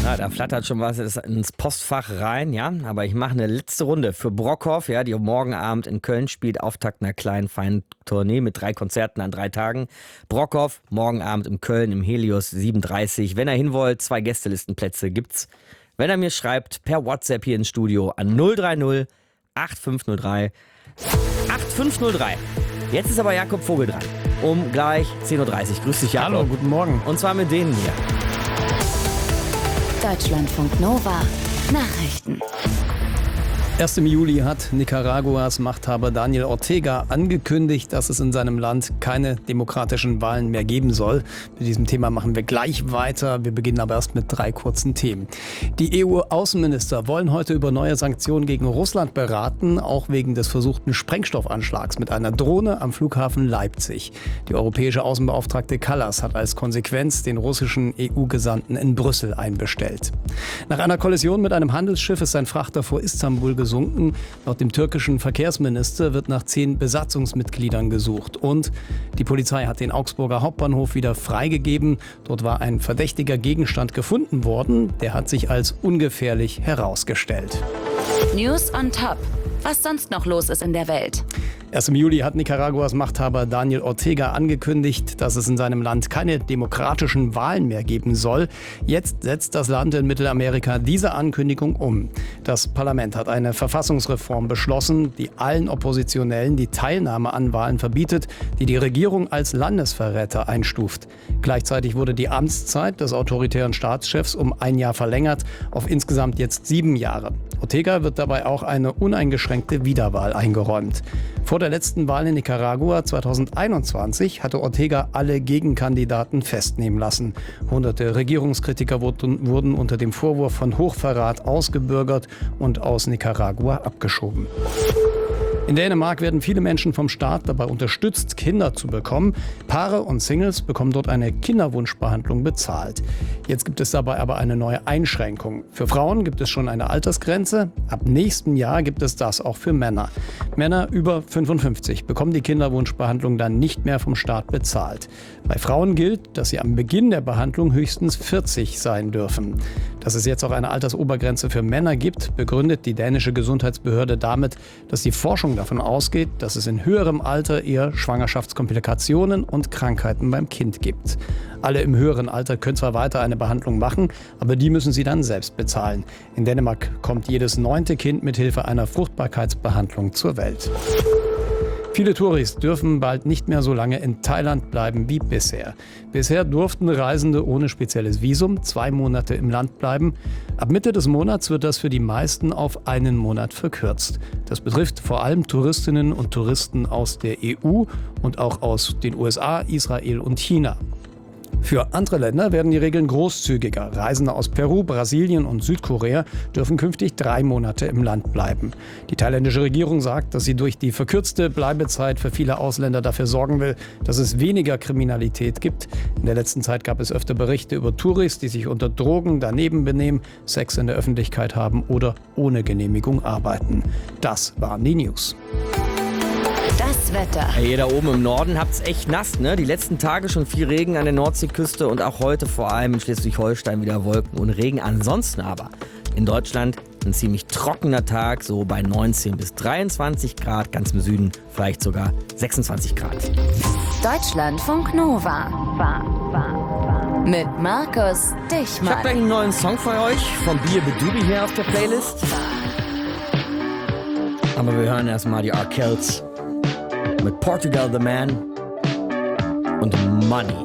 Na, da flattert schon was ins Postfach rein, ja. Aber ich mache eine letzte Runde für Brockhoff, ja, die morgen Abend in Köln spielt. Auftakt einer kleinen, feinen Tournee mit 3 Konzerten an 3 Tagen. Brockhoff, morgen Abend in Köln im Helios 37. Wenn ihr hin wollt, 2 Gästelistenplätze gibt's. Wenn er mir schreibt, per WhatsApp hier ins Studio an 030 8503 8503. Jetzt ist aber Jakob Vogel dran. Um gleich 10.30 Uhr. Grüß dich, Jakob. Hallo, guten Morgen. Und zwar mit denen hier. Deutschlandfunk Nova Nachrichten. Erst im Juli hat Nicaraguas Machthaber Daniel Ortega angekündigt, dass es in seinem Land keine demokratischen Wahlen mehr geben soll. Mit diesem Thema machen wir gleich weiter. Wir beginnen aber erst mit 3 kurzen Themen. Die EU-Außenminister wollen heute über neue Sanktionen gegen Russland beraten, auch wegen des versuchten Sprengstoffanschlags mit einer Drohne am Flughafen Leipzig. Die europäische Außenbeauftragte Kallas hat als Konsequenz den russischen EU-Gesandten in Brüssel einbestellt. Nach einer Kollision mit einem Handelsschiff ist ein Frachter vor Istanbul gesunken. Laut dem türkischen Verkehrsminister wird nach 10 Besatzungsmitgliedern gesucht. Und die Polizei hat den Augsburger Hauptbahnhof wieder freigegeben. Dort war ein verdächtiger Gegenstand gefunden worden. Der hat sich als ungefährlich herausgestellt. News on Top. Was sonst noch los ist in der Welt. Erst im Juli hat Nicaraguas Machthaber Daniel Ortega angekündigt, dass es in seinem Land keine demokratischen Wahlen mehr geben soll. Jetzt setzt das Land in Mittelamerika diese Ankündigung um. Das Parlament hat eine Verfassungsreform beschlossen, die allen Oppositionellen die Teilnahme an Wahlen verbietet, die Regierung als Landesverräter einstuft. Gleichzeitig wurde die Amtszeit des autoritären Staatschefs um 1 Jahr verlängert, auf insgesamt jetzt 7 Jahre. Ortega wird dabei auch eine uneingeschränkte Wiederwahl eingeräumt. Vor der letzten Wahl in Nicaragua 2021 hatte Ortega alle Gegenkandidaten festnehmen lassen. Hunderte Regierungskritiker wurden unter dem Vorwurf von Hochverrat ausgebürgert und aus Nicaragua abgeschoben. In Dänemark werden viele Menschen vom Staat dabei unterstützt, Kinder zu bekommen. Paare und Singles bekommen dort eine Kinderwunschbehandlung bezahlt. Jetzt gibt es dabei aber eine neue Einschränkung. Für Frauen gibt es schon eine Altersgrenze. Ab nächstem Jahr gibt es das auch für Männer. Männer über 55 bekommen die Kinderwunschbehandlung dann nicht mehr vom Staat bezahlt. Bei Frauen gilt, dass sie am Beginn der Behandlung höchstens 40 sein dürfen. Dass es jetzt auch eine Altersobergrenze für Männer gibt, begründet die dänische Gesundheitsbehörde damit, dass die Forschung davon ausgeht, dass es in höherem Alter eher Schwangerschaftskomplikationen und Krankheiten beim Kind gibt. Alle im höheren Alter können zwar weiter eine Behandlung machen, aber die müssen sie dann selbst bezahlen. In Dänemark kommt jedes 9. Kind mithilfe einer Fruchtbarkeitsbehandlung zur Welt. Viele Touris dürfen bald nicht mehr so lange in Thailand bleiben wie bisher. Bisher durften Reisende ohne spezielles Visum 2 Monate im Land bleiben. Ab Mitte des Monats wird das für die meisten auf 1 Monat verkürzt. Das betrifft vor allem Touristinnen und Touristen aus der EU und auch aus den USA, Israel und China. Für andere Länder werden die Regeln großzügiger. Reisende aus Peru, Brasilien und Südkorea dürfen künftig 3 Monate im Land bleiben. Die thailändische Regierung sagt, dass sie durch die verkürzte Bleibezeit für viele Ausländer dafür sorgen will, dass es weniger Kriminalität gibt. In der letzten Zeit gab es öfter Berichte über Touris, die sich unter Drogen daneben benehmen, Sex in der Öffentlichkeit haben oder ohne Genehmigung arbeiten. Das waren die News. Das Wetter. Hey, ihr da oben im Norden habt's echt nass, ne? Die letzten Tage schon viel Regen an der Nordseeküste und auch heute vor allem in Schleswig-Holstein wieder Wolken und Regen. Ansonsten aber in Deutschland ein ziemlich trockener Tag, so bei 19 bis 23 Grad, ganz im Süden vielleicht sogar 26 Grad. Deutschlandfunk Nova. Mit Markus Ich hab Dichmann. gleich einen neuen Song für euch, von Bier Bedubi hier auf der Playlist. Aber wir hören erstmal die Arkells mit Portugal the Man und Money.